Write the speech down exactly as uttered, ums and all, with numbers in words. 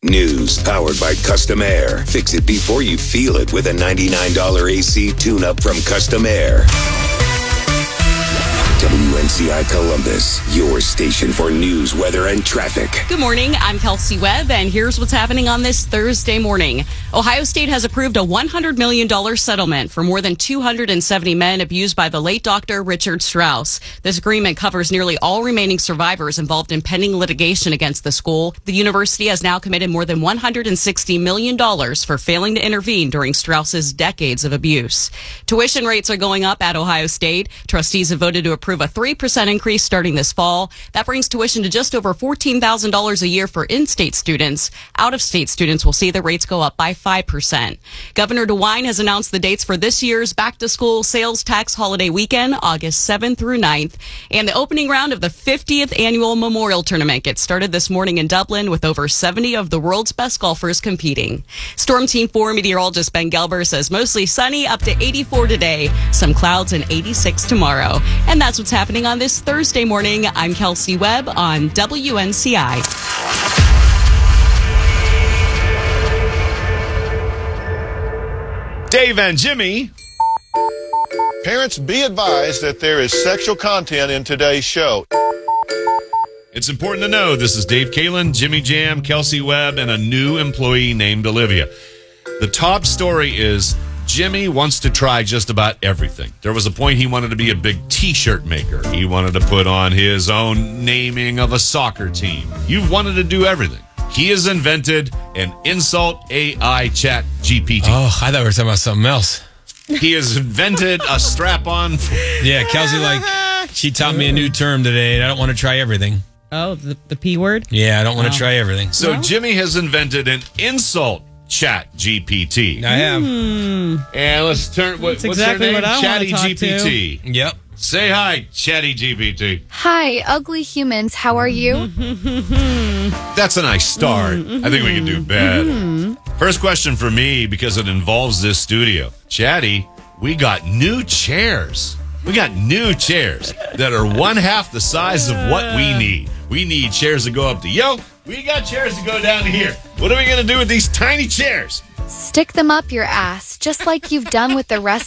News powered by Custom Air. Fix it before you feel it with a ninety-nine dollars A C tune-up from Custom Air. W N C I Columbus, your station for news, weather, and traffic. Good morning. I'm Kelsey Webb, and here's what's happening on this Thursday morning. Ohio State has approved a one hundred million dollars settlement for more than two hundred seventy men abused by the late Doctor Richard Strauss. This agreement covers nearly all remaining survivors involved in pending litigation against the school. The university has now committed more than one hundred sixty million dollars for failing to intervene during Strauss's decades of abuse. Tuition rates are going up at Ohio State. Trustees have voted to approve a three percent increase starting this fall. That brings tuition to just over fourteen thousand dollars a year for in-state students. Out-of-state students will see the rates go up by five percent. Governor DeWine has announced the dates for this year's back-to-school sales tax holiday weekend, August seventh through ninth, and the opening round of the fiftieth annual Memorial Tournament gets started this morning in Dublin with over seventy of the world's best golfers competing. Storm Team four meteorologist Ben Gelber says mostly sunny, up to eighty-four today, some clouds, and eighty-six tomorrow. And that's what's happening on this Thursday morning. I'm Kelsey Webb on W N C I. Dave and Jimmy. Parents, be advised that there is sexual content in today's show. It's important to know this is Dave Kalin, Jimmy Jam, Kelsey Webb, and a new employee named Olivia. The top story is Jimmy wants to try just about everything. There was a point he wanted to be a big T-shirt maker. He wanted to put on his own naming of a soccer team. You've wanted to do everything. He has invented an insult A I chat G P T. Oh, I thought we were talking about something else. He has invented a strap-on. Yeah, Kelsey, like, she taught me a new term today, and I don't want to try everything. Oh, the, the P word? Yeah, I don't want to Oh. try everything. So No? Jimmy has invented an insult chat G P T. I have. And let's turn, what, That's what's exactly her name? what I wanna Chatty talk G P T. Yep. Say hi, Chatty G P T. Hi, ugly humans. How are you? That's a nice start. I think we can do better. First question for me, because it involves this studio. Chatty, we got new chairs. We got new chairs that are one half the size of what we need. We need chairs to go up to yo. We got chairs to go down to here. What are we going to do with these tiny chairs? Stick them up your ass, just like you've done with the rest